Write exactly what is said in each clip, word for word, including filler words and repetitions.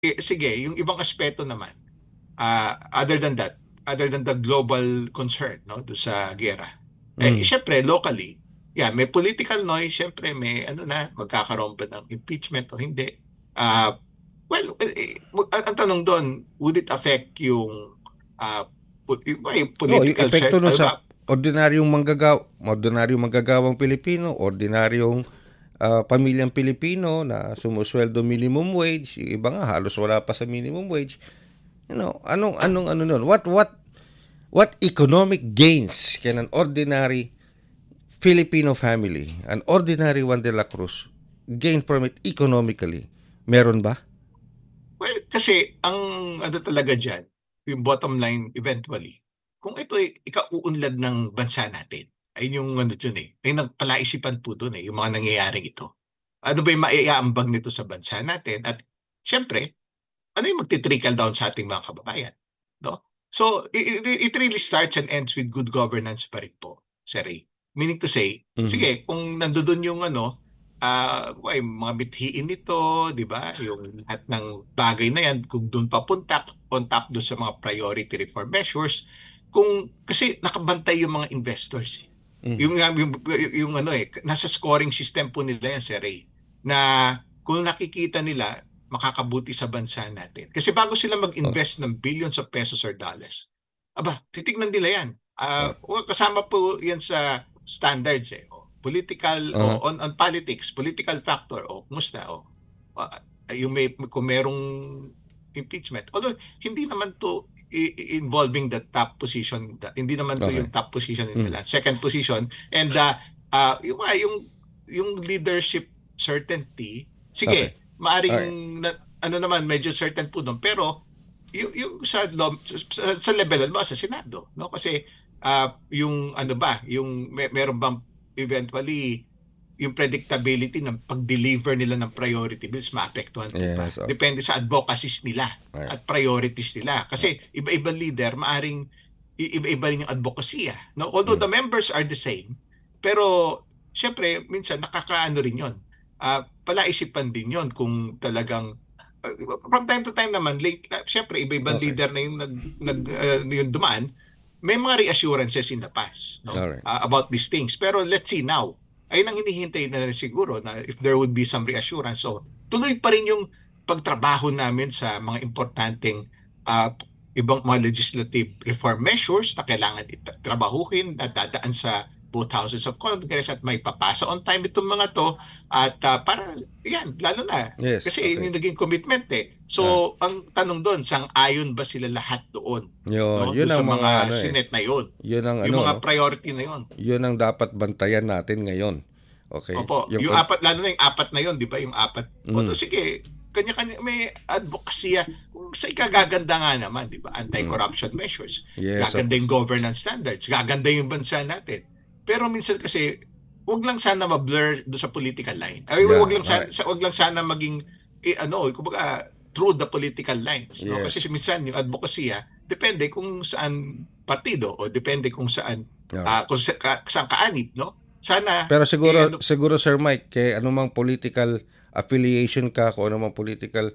Eh, sige, yung ibang aspeto naman, ah, other than that, other than the global concern, no, do sa giyera. Eh, Mm. siyempre, locally, yeah, may political noise, siyempre may ano na, magkakaroon ba ng impeachment o hindi. Ah, well, eh, eh, ang, ang tanong doon, would it affect yung ah, pu- yung, yung Oh, yung political epekto cert, nun ano sa ba? ordinaryong manggagaw, ordinaryong manggagawang Pilipino, ordinaryong ah, pamilyang Pilipino na sumusweldo minimum wage, yung iba nga halos wala pa sa minimum wage. You know, anong anong ano nun? What what what economic gains can an ordinary Filipino family, an ordinary Juan de la Cruz, gain from it economically? Meron ba? Well, kasi ang ano talaga diyan, yung bottom line eventually, kung ito ay ikauunlad ng bansa natin, ayun yung ano diyan eh, may nagpalaisipan po do'n eh, yung mga nangyayaring ito. Ano ba yung maiaambag nito sa bansa natin at siyempre, ano yung magti-trickle down sa ating mga kababayan, 'no? So, i i it really starts and ends with good governance pa rin po, Sir Ray. Meaning to say, Mhm. sige kung nandodo'n yung ano, ah, ay mga bithiin nito, 'di ba, yung lahat ng bagay na 'yan kung do'n papunta on top do'n sa mga priority reform measures, kung kasi nakabantay yung mga investors, eh. Mhm. Yung nga yung yung ano, eh, nasa scoring system po nila 'yan, Sir Ray, na kung nakikita nila makakabuti sa bansa natin. Kasi bago sila Oh, mag-invest ng billions of pesos or dollars, aba, titignan nila 'yan. oh. Ah, well, kasama po 'yan sa standards, eh. Oh, political Uh-huh. o on on politics, political factor, o kumusta, o ah, yung may kung merong impeachment. Although hindi naman 'to i i involving the top position, da hindi naman 'to Okay. yung top position Mhm. nila, second position and, ah, ah, yung nga yung yung leadership certainty, Okay. sige, Okay. maaring na ano naman medyo certain po dun pero yung yung sa lob sa sa level halimbawa sa Senado 'no, kasi, ah, yung ano ba, yung me meron bang eventually yung predictability ng pag-deliver nila ng priority bills maapektuhan po ba? Yes. Oh. Depende sa advocacies nila Okay. at priorities nila. Oh. Kasi iba-ibang leader maaring i iba-iba rin yung advokasya 'no, although Mm. the members are the same, pero siyempre minsan nakakaano rin yun, ah, palaisipan din yun kung talagang ah, from time to time naman late ah, siyempre iba-ibang Okay. leader na yung nag nag ah, yung dumaan, may mga reassurances in the past 'no, All right. ah, about these things. Pero let's see now, ayun ang hinihintay na rin siguro na if there would be some reassurance. So, tuloy pa rin yung pagtrabaho namin sa mga importanteng ah, ibang mga legislative reform measures na kailangan ita trabahuhin at dadaan sa both houses of Congress at maipapasa on time itong mga 'to at, ah, para 'yan lalo na Yes. kasi yun Okay. yung naging commitment, eh. Ah. So, ang tanong dun sang-ayon ba sila lahat doon, Yun, 'no, yun dun ang sa mga mga ano eh. Senate na yun, Yun ang yung ano no. mga priority na yun. Yun ang dapat bantayan natin ngayon. Okay? Opo, Yung yung kon- apat lalo na yung apat na yun 'di ba, yung apat although mm, sige, kanya-kanya may advokasya kung sa ikagaganda nga naman 'di ba, mm. anti-corruption measures, Yes, of gaganda yung course. governance standards, gaganda yung bansa natin. Pero minsan kasi, 'wag lang sana ma-blur do sa political line. Ay, Yeah, wag lang sana alright. wag lang sana maging eh, ano, kumbaga through the political lines 'no, kasi Yes. minsan yung advokasya depende kung saan partido o depende kung saan, Alright. ah, kung sa ka saan kaanib 'no. Sana Pero eh, siguro ano siguro Sir Mike, kay anumang political affiliation ka, kung anumang political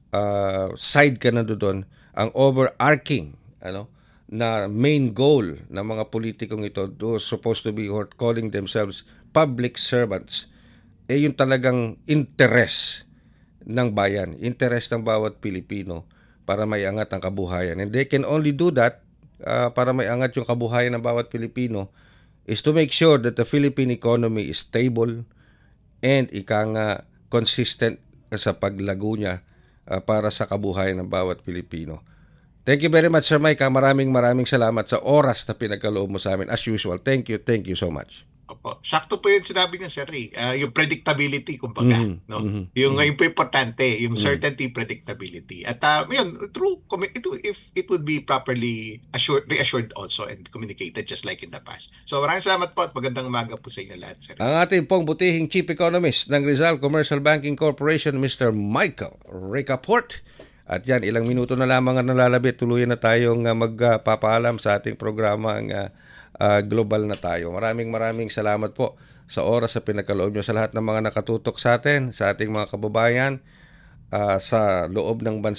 ah, side ka na doon, ang overarching ano na main goal ng mga politikong ito, those supposed to be or calling themselves public servants, eh yung talagang interest ng bayan, interest ng bawat Pilipino para maiangat ang kabuhayan. And they can only do that ah, para maiangat yung kabuhayan ng bawat Pilipino is to make sure that the Philippine economy is stable and ika nga consistent sa paglago niya ah, para sa kabuhayan ng bawat Pilipino. Thank you very much, Sir Mike. Ah. Maraming maraming salamat sa oras na pinagkaloob mo sa amin. As usual, thank you, thank you so much. opo, sakto po yung sinabi niyo Sir Ray, ah, yung predictability kumbaga Mhm, 'no, mhm, yung mhm, ngayon po importante yung mhm. certainty, predictability at, ah, yun true commi ito if it would be properly assured reassured also and communicated just like in the past. So maraming salamat po at magandang umaga po sa inyo lahat Sir Ang Ray. ating pong butihing Chief Economist ng Rizal Commercial Banking Corporation, Mister Michael Ricaport. At yan, ilang minuto na lamang ang nalalabit. Tuluyan na tayong uh, magpapaalam sa ating programa ang uh, uh, global na tayo. Maraming maraming salamat po sa oras sa pinagkaloob nyo sa lahat ng mga nakatutok sa atin, sa ating mga kababayan. ah, sa loob ng bansa